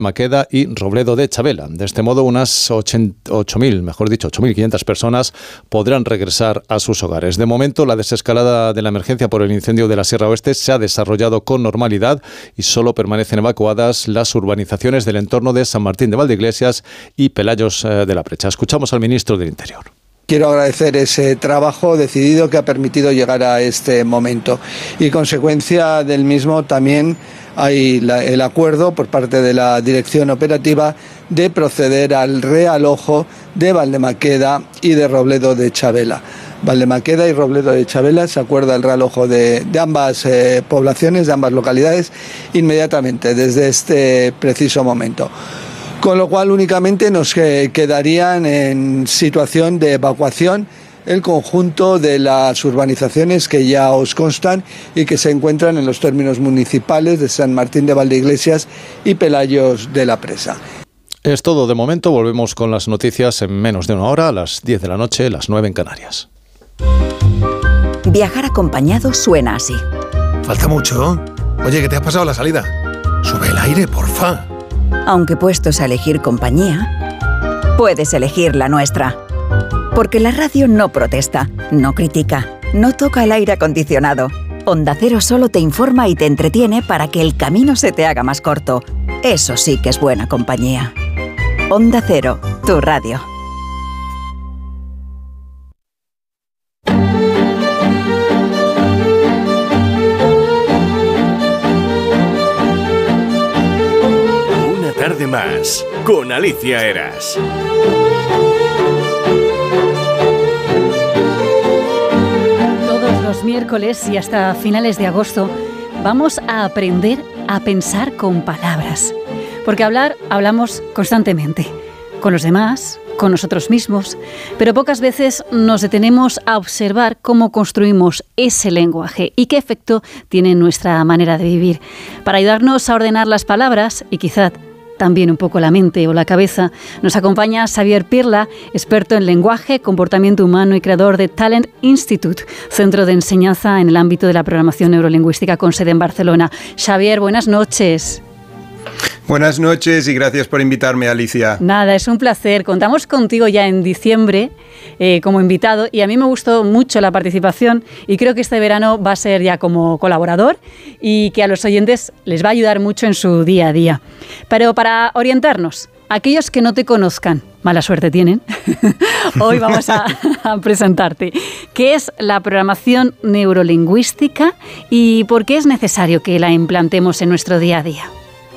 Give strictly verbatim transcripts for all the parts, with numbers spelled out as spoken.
Maqueda y Robledo de Chavela. De este modo, unas ocho mil, mejor dicho, ocho mil quinientas personas podrán regresar a sus hogares. De momento, la desescalada de la emergencia por el incendio de la Sierra Oeste se ha desarrollado con normalidad y solo permanecen evacuadas las urbanizaciones del entorno de San Martín de Valdeiglesias y Pelayos de la Precha. Escuchamos al ministro del Interior. Quiero agradecer ese trabajo decidido que ha permitido llegar a este momento y, consecuencia del mismo, también hay la, el acuerdo por parte de la dirección operativa de proceder al realojo de Valdemaqueda y de Robledo de Chavela. Valdemaqueda y Robledo de Chavela se acuerda el realojo de, de ambas eh, poblaciones, de ambas localidades, inmediatamente, desde este preciso momento. Con lo cual únicamente nos quedarían en situación de evacuación el conjunto de las urbanizaciones que ya os constan y que se encuentran en los términos municipales de San Martín de Valdeiglesias y Pelayos de la Presa. Es todo de momento. Volvemos con las noticias en menos de una hora, a las diez de la noche, las nueve en Canarias. Viajar acompañado suena así. Falta mucho. Oye, ¿qué te has pasado la salida? Sube el aire, porfa. Aunque puestos a elegir compañía, puedes elegir la nuestra. Porque la radio no protesta, no critica, no toca el aire acondicionado. Onda Cero solo te informa y te entretiene para que el camino se te haga más corto. Eso sí que es buena compañía. Onda Cero, tu radio. Tarde más con Alicia Eras. Todos los miércoles y hasta finales de agosto vamos a aprender a pensar con palabras. Porque hablar, hablamos constantemente. Con los demás, con nosotros mismos. Pero pocas veces nos detenemos a observar cómo construimos ese lenguaje y qué efecto tiene en nuestra manera de vivir. Para ayudarnos a ordenar las palabras y quizá también un poco la mente o la cabeza, nos acompaña Xavier Pirla, experto en lenguaje, comportamiento humano y creador de Talent Institute, centro de enseñanza en el ámbito de la programación neurolingüística con sede en Barcelona. Xavier, buenas noches. Buenas noches y gracias por invitarme, Alicia. Nada, es un placer. Contamos contigo ya en diciembre eh, como invitado y a mí me gustó mucho la participación y creo que este verano va a ser ya como colaborador y que a los oyentes les va a ayudar mucho en su día a día. Pero para orientarnos, aquellos que no te conozcan, mala suerte tienen, hoy vamos a, a presentarte. ¿Qué es la programación neurolingüística y por qué es necesario que la implantemos en nuestro día a día?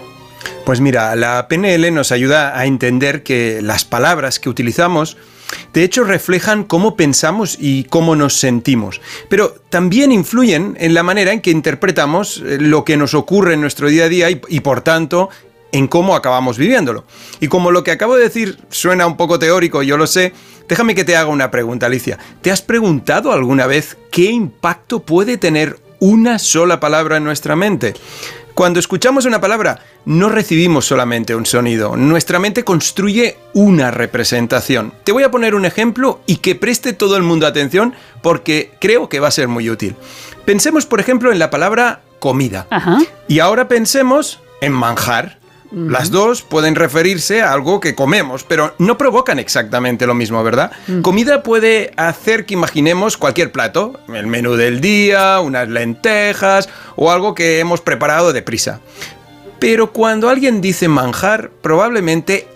Pues mira, la P N L nos ayuda a entender que las palabras que utilizamos de hecho reflejan cómo pensamos y cómo nos sentimos, pero también influyen en la manera en que interpretamos lo que nos ocurre en nuestro día a día y, y por tanto en cómo acabamos viviéndolo. Y como lo que acabo de decir suena un poco teórico, yo lo sé, déjame que te haga una pregunta, Alicia. ¿Te has preguntado alguna vez qué impacto puede tener una sola palabra en nuestra mente? Cuando escuchamos una palabra, no recibimos solamente un sonido. Nuestra mente construye una representación. Te voy a poner un ejemplo y que preste todo el mundo atención porque creo que va a ser muy útil. Pensemos, por ejemplo, en la palabra comida. Ajá. Y ahora pensemos en manjar. Uh-huh. Las dos pueden referirse a algo que comemos, pero no provocan exactamente lo mismo, ¿verdad? Uh-huh. Comida puede hacer que imaginemos cualquier plato, el menú del día, unas lentejas o algo que hemos preparado deprisa. Pero cuando alguien dice manjar, probablemente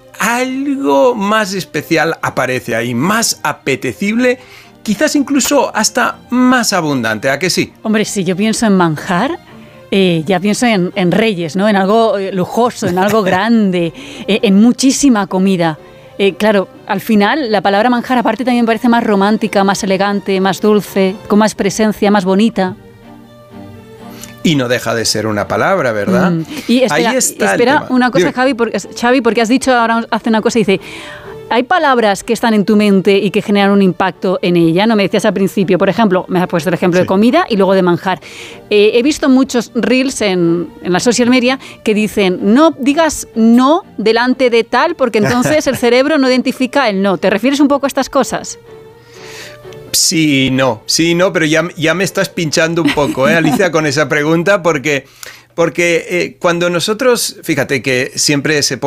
algo más especial aparece ahí, más apetecible, quizás incluso hasta más abundante, ¿a que sí? Hombre, si yo pienso en manjar, Eh, ya pienso en, en reyes, ¿no? En algo eh, lujoso, en algo grande, eh, en muchísima comida. Eh, claro, al final la palabra manjar aparte también parece más romántica, más elegante, más dulce, con más presencia, más bonita. Y no deja de ser una palabra, ¿verdad? Mm. Y espera, Ahí está espera una cosa, Javi porque, Xavi, porque has dicho ahora hace una cosa y dice... ¿Hay palabras que están en tu mente y que generan un impacto en ella? No me decías al principio, por ejemplo, me has puesto el ejemplo sí. de comida y luego de manjar. Eh, he visto muchos reels en, en la social media que dicen, no digas no delante de tal porque entonces el cerebro no identifica el no. ¿Te refieres un poco a estas cosas? Sí, no, sí, no, pero ya, ya me estás pinchando un poco, ¿eh, Alicia, con esa pregunta porque... porque eh, cuando nosotros, fíjate que siempre se pone